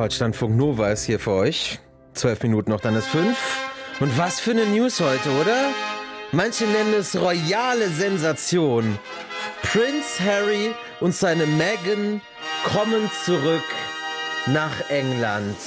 Deutschlandfunk Nova ist hier für euch. 12 Minuten noch, dann ist 5. Und was für eine News heute, oder? Manche nennen es royale Sensation. Prince Harry und seine Meghan kommen zurück nach England.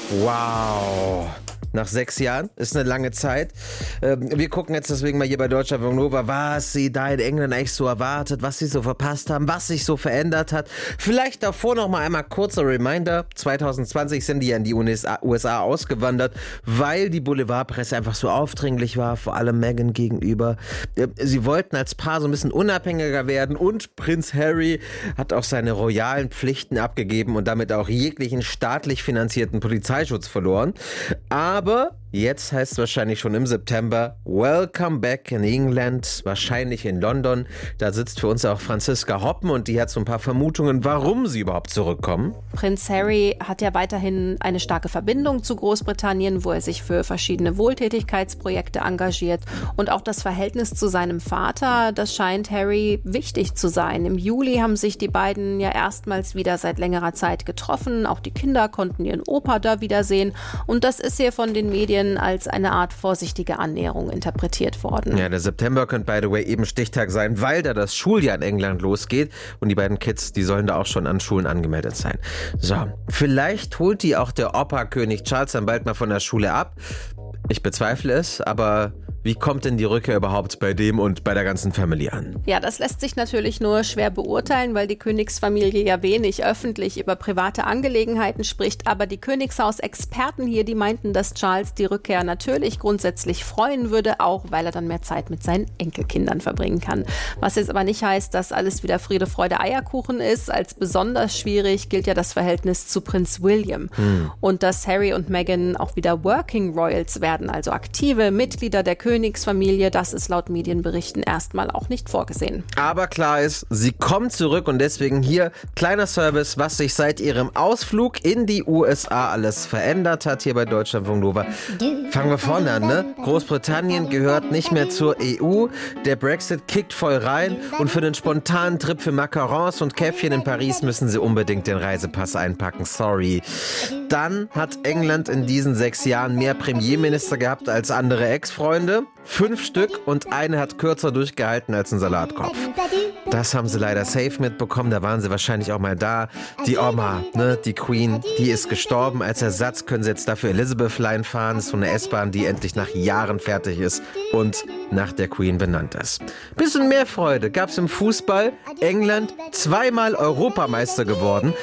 Wow. Nach 6 Jahren, ist eine lange Zeit. Wir gucken jetzt deswegen mal hier bei Deutschlandfunk Nova, was sie da in England eigentlich so erwartet, was sie so verpasst haben, was sich so verändert hat. Vielleicht davor noch mal einmal kurzer Reminder. 2020 sind die ja in die USA ausgewandert, weil die Boulevardpresse einfach so aufdringlich war, vor allem Meghan gegenüber. Sie wollten als Paar so ein bisschen unabhängiger werden und Prinz Harry hat auch seine royalen Pflichten abgegeben und damit auch jeglichen staatlich finanzierten Polizeischutz verloren. Aber jetzt heißt es wahrscheinlich schon im September Welcome back in England, wahrscheinlich in London. Da sitzt für uns auch Franziska Hoppen und die hat so ein paar Vermutungen, warum sie überhaupt zurückkommen. Prinz Harry hat ja weiterhin eine starke Verbindung zu Großbritannien, wo er sich für verschiedene Wohltätigkeitsprojekte engagiert. Und auch das Verhältnis zu seinem Vater, das scheint Harry wichtig zu sein. Im Juli haben sich die beiden ja erstmals wieder seit längerer Zeit getroffen. Auch die Kinder konnten ihren Opa da wiedersehen. Und das ist hier von den Medien als eine Art vorsichtige Annäherung interpretiert worden. Ja, der September könnte, by the way, eben Stichtag sein, weil da das Schuljahr in England losgeht und die beiden Kids, die sollen da auch schon an Schulen angemeldet sein. So, vielleicht holt die auch der Opa-König Charles dann bald mal von der Schule ab. Ich bezweifle es, aber wie kommt denn die Rückkehr überhaupt bei dem und bei der ganzen Family an? Ja, das lässt sich natürlich nur schwer beurteilen, weil die Königsfamilie ja wenig öffentlich über private Angelegenheiten spricht. Aber die Königshaus-Experten hier, die meinten, dass Charles die Rückkehr natürlich grundsätzlich freuen würde, auch weil er dann mehr Zeit mit seinen Enkelkindern verbringen kann. Was jetzt aber nicht heißt, dass alles wieder Friede, Freude, Eierkuchen ist. Als besonders schwierig gilt ja das Verhältnis zu Prinz William. Und dass Harry und Meghan auch wieder Working Royals werden, also aktive Mitglieder der Königsfamilie, das ist laut Medienberichten erstmal auch nicht vorgesehen. Aber klar ist, sie kommt zurück und deswegen hier kleiner Service, was sich seit ihrem Ausflug in die USA alles verändert hat, hier bei Deutschlandfunk Nova. Fangen wir vorne an, ne? Großbritannien gehört nicht mehr zur EU, der Brexit kickt voll rein und für den spontanen Trip für Macarons und Käffchen in Paris müssen sie unbedingt den Reisepass einpacken, sorry. Dann hat England in diesen 6 Jahren mehr Premierminister gehabt als andere Ex-Freunde. 5 Stück und eine hat kürzer durchgehalten als ein Salatkopf. Das haben sie leider safe mitbekommen, da waren sie wahrscheinlich auch mal da. Die Oma, ne, die Queen, die ist gestorben. Als Ersatz können sie jetzt dafür Elizabeth Line fahren. Das ist so eine S-Bahn, die endlich nach Jahren fertig ist und nach der Queen benannt ist. Bisschen mehr Freude gab's im Fußball. England 2-mal Europameister geworden,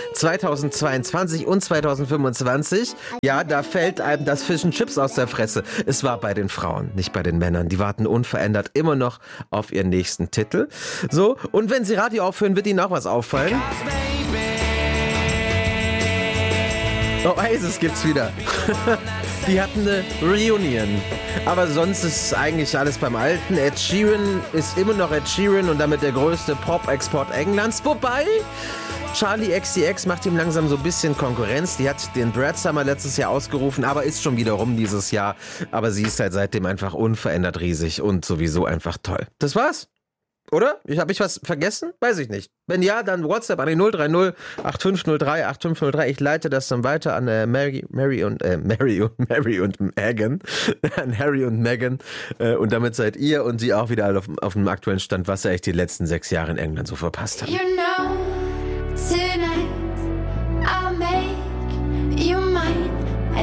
2022 und 2025. Ja, da fällt einem das Fish and Chips aus der Fresse. Es war bei den Frauen, nicht bei den Männern. Die warten unverändert immer noch auf ihren nächsten Titel. So, und wenn sie Radio aufhören, wird ihnen auch was auffallen. Oasis gibt's wieder. Die hatten eine Reunion. Aber sonst ist eigentlich alles beim Alten. Ed Sheeran ist immer noch Ed Sheeran und damit der größte Pop-Export Englands. Wobei Charlie XCX macht ihm langsam so ein bisschen Konkurrenz. Die hat den Brad Summer letztes Jahr ausgerufen, aber ist schon wieder rum dieses Jahr. Aber sie ist halt seitdem einfach unverändert riesig und sowieso einfach toll. Das war's. Oder? Habe ich was vergessen? Weiß ich nicht. Wenn ja, dann WhatsApp an die 030 8503 8503. Ich leite das dann weiter an Mary und Meghan. An Harry und Meghan. Und damit seid ihr und sie auch wieder auf dem aktuellen Stand, was ihr echt die letzten 6 Jahre in England so verpasst habt.